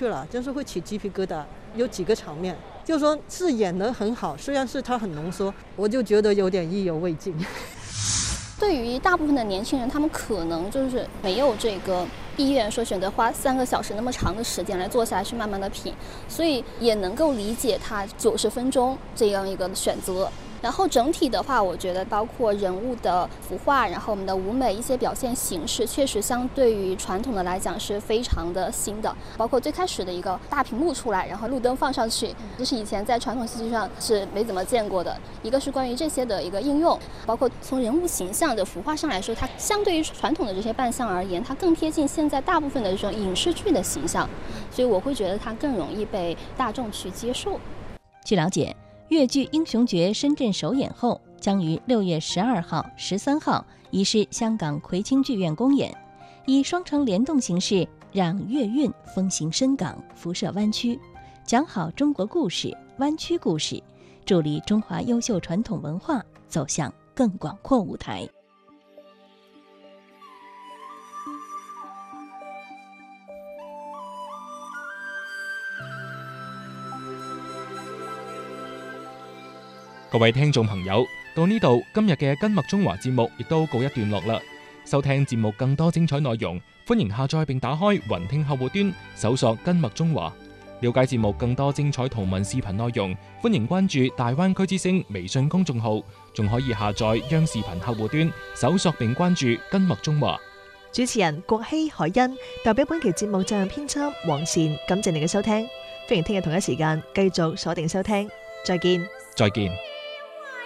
去了，真是会起鸡皮疙瘩。有几个场面就说是演得很好，虽然是它很浓缩，我就觉得有点意犹未尽。 对于大部分的年轻人，他们可能就是没有这个意愿说选择花3个小时那么长的时间来坐下来去慢慢的品，所以也能够理解他90分钟这样一个选择。然后整体的话，我觉得包括人物的服化，然后我们的舞美一些表现形式，确实相对于传统的来讲是非常的新的。包括最开始的一个大屏幕出来，然后路灯放上去，这是以前在传统戏剧上是没怎么见过的。一个是关于这些的一个应用，包括从人物形象的服化上来说，它相对于传统的这些扮相而言，它更贴近现在大部分的这种影视剧的形象，所以我会觉得它更容易被大众去接受。 据了解，粤剧《英雄诀》深圳首演后，将于6月12号、13号移师香港葵青剧院公演，以双城联动形式，让粤韵风行深港，辐射湾区，讲好中国故事、湾区故事，助力中华优秀传统文化走向更广阔舞台。 各位聽眾朋友，到呢度今日嘅根脈中華節目亦都告一段落啦。收聽節目更多精彩內容，歡迎下載並打開雲聽客戶端，搜索根脈中華。了解節目更多精彩圖文視頻內容，歡迎關注大灣區之聲微信公眾號，仲可以下載央視頻客戶端，搜索並關注根脈中華。 主持人郭希海欣代表本期節目責任編輯黃善，感謝你嘅收聽，歡迎聽日同一時間繼續鎖定收聽，再見。 再見。